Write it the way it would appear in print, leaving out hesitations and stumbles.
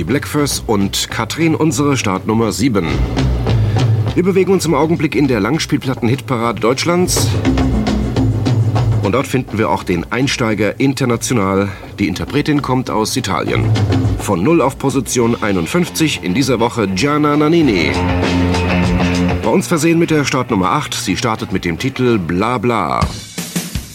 Blackfurs und Katrin unsere Startnummer 7. Wir bewegen uns im Augenblick in der Langspielplatten-Hitparade Deutschlands. Und dort finden wir auch den Einsteiger international. Die Interpretin kommt aus Italien. Von 0 auf Position 51 in dieser Woche Gianna Nannini. Bei uns versehen mit der Startnummer 8. Sie startet mit dem Titel Bla Bla.